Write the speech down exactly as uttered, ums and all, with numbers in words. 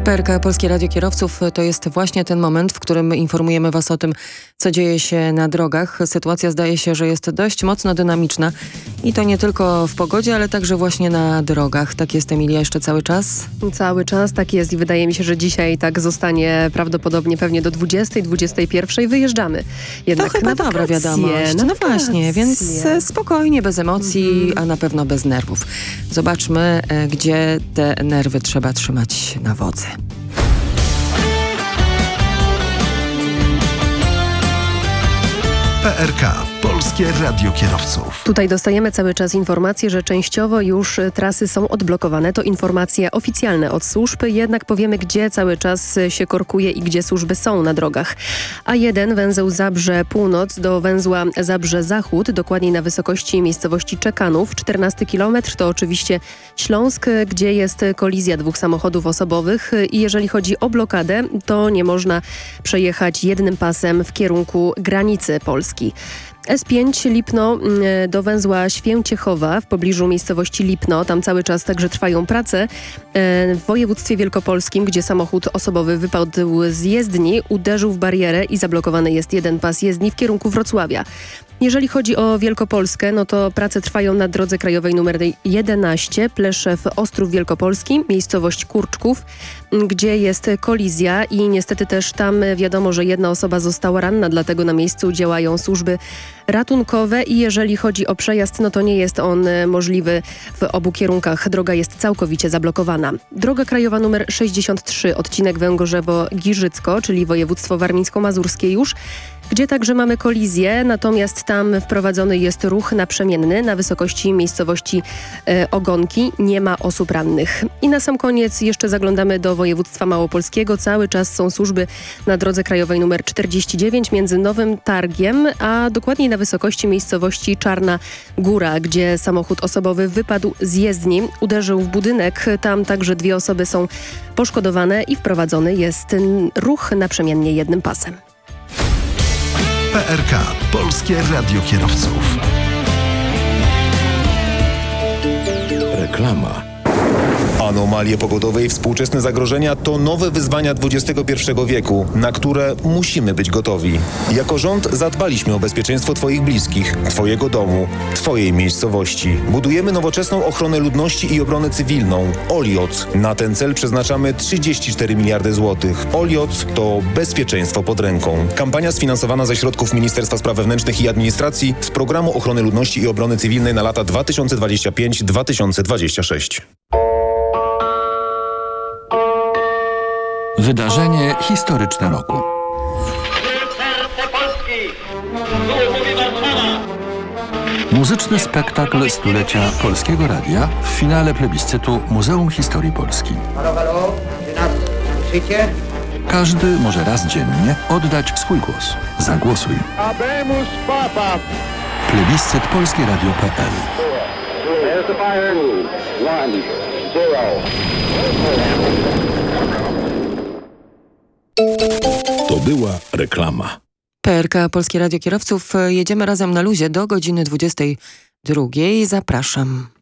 P R K Polskie Radio Kierowców to jest właśnie ten moment, w którym informujemy Was o tym, co dzieje się na drogach. Sytuacja zdaje się, że jest dość mocno dynamiczna i to nie tylko w pogodzie, ale także właśnie na drogach. Tak jest, Emilia, jeszcze cały czas? Cały czas tak jest i wydaje mi się, że dzisiaj tak zostanie prawdopodobnie pewnie do dwudziestej, dwudziestej pierwszej wyjeżdżamy. Jednak to chyba na dobra wakacje, wiadomość. na No właśnie, więc spokojnie, bez emocji, mm. a na pewno bez nerwów. Zobaczmy, gdzie te nerwy trzeba trzymać na wodzy. P R K. Polskie Radio Kierowców. Tutaj dostajemy cały czas informacje, że częściowo już trasy są odblokowane. To informacje oficjalne od służb, jednak powiemy, gdzie cały czas się korkuje i gdzie służby są na drogach. A jeden węzeł Zabrze Północ do węzła Zabrze Zachód, dokładniej na wysokości miejscowości Czekanów. czternasty kilometr to oczywiście Śląsk, gdzie jest kolizja dwóch samochodów osobowych i jeżeli chodzi o blokadę, to nie można przejechać jednym pasem w kierunku granicy Polski. S pięć Lipno do węzła Święciechowa w pobliżu miejscowości Lipno. Tam cały czas także trwają prace. W województwie wielkopolskim, gdzie samochód osobowy wypadł z jezdni, uderzył w barierę i zablokowany jest jeden pas jezdni w kierunku Wrocławia. Jeżeli chodzi o Wielkopolskę, no to prace trwają na drodze krajowej nr jedenaście, Pleszew Ostrów Wielkopolski, miejscowość Kurczków, gdzie jest kolizja i niestety też tam wiadomo, że jedna osoba została ranna, dlatego na miejscu działają służby ratunkowe i jeżeli chodzi o przejazd, no to nie jest on możliwy w obu kierunkach. Droga jest całkowicie zablokowana. Droga krajowa nr sześćdziesiąt trzy, odcinek Węgorzewo-Giżycko, czyli województwo warmińsko-mazurskie już, gdzie także mamy kolizję, natomiast tam wprowadzony jest ruch naprzemienny na wysokości miejscowości e, Ogonki. Nie ma osób rannych. I na sam koniec jeszcze zaglądamy do województwa małopolskiego. Cały czas są służby na drodze krajowej nr czterdzieści dziewięć między Nowym Targiem, a dokładniej na wysokości miejscowości Czarna Góra, gdzie samochód osobowy wypadł z jezdni, uderzył w budynek. Tam także dwie osoby są poszkodowane i wprowadzony jest ruch naprzemiennie jednym pasem. P R K. Polskie Radio Kierowców. Reklama. Anomalie pogodowe i współczesne zagrożenia to nowe wyzwania dwudziestego pierwszego wieku, na które musimy być gotowi. Jako rząd zadbaliśmy o bezpieczeństwo Twoich bliskich, Twojego domu, Twojej miejscowości. Budujemy nowoczesną ochronę ludności i obronę cywilną. Olioc. Na ten cel przeznaczamy trzydzieści cztery miliardy złotych. Olioc to bezpieczeństwo pod ręką. Kampania sfinansowana ze środków Ministerstwa Spraw Wewnętrznych i Administracji z Programu Ochrony Ludności i Obrony Cywilnej na lata dwa tysiące dwudziesty piąty do dwa tysiące dwudziestego szóstego. Wydarzenie historyczne roku. Muzyczny spektakl stulecia Polskiego Radia w finale plebiscytu Muzeum Historii Polski. Halo, halo, czy nas słyszycie? Każdy może raz dziennie oddać swój głos. Zagłosuj. Habemus Papa. Plebiscyt polskie radio kropka p l. To była reklama. P R K Polskie Radio Kierowców. Jedziemy razem na luzie do godziny dwudziestej drugiej. Zapraszam.